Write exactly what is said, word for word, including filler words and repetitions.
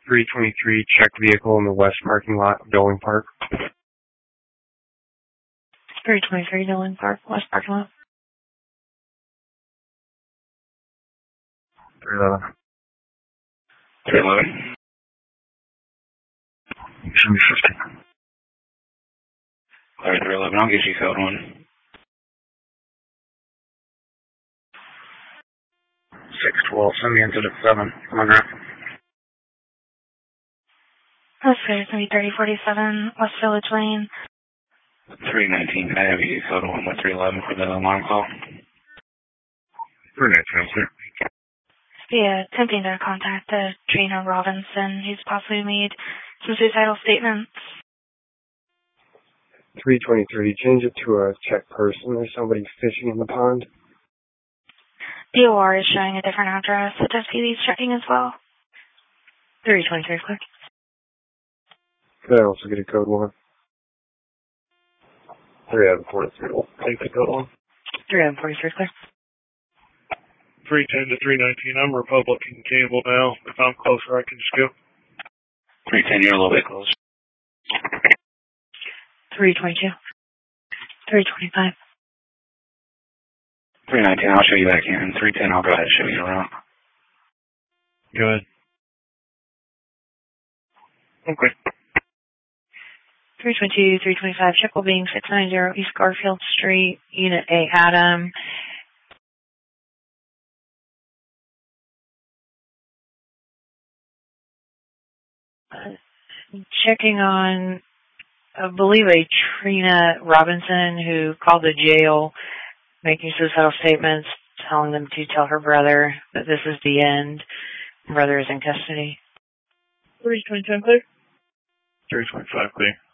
three twenty-three, checked vehicle in the west parking lot of Doling Park. three twenty-three, Doling Park, west parking lot. three eleven. three eleven. Should be fifty. Alright, three eleven, I'll get you code one. six twelve, send me into the seven. Come on now. Okay, it's going to be thirty forty-seven, West Village Lane. three nineteen, can I have you code one with three eleven for the alarm call? three nineteen, sir. Yeah, attempting to contact uh, Trina Robinson, who's possibly made some suicidal statements. three twenty-three, change it to a check person. There's somebody fishing in the pond. D O R is showing a different address. The deputy is checking as well. three twenty-three, clear. Could I also get a code one? three out of forty-three. Take the code one. three out of forty-three, clear. three ten to three nineteen, I'm Republican Cable now. If I'm closer, I can just go. three ten, you're a little bit closer. three twenty-two. three twenty-five. three nineteen, I'll show you back in. three ten, I'll go ahead and show you around. Good. Okay. three twenty-two, three twenty-five, Chickle Being, six ninety East Garfield Street, Unit A, Adam. Uh, checking on, I believe, a Trina Robinson who called the jail, making suicidal statements, telling them to tell her brother that this is the end. Brother is in custody. three twenty-two, clear. three twenty-five, clear.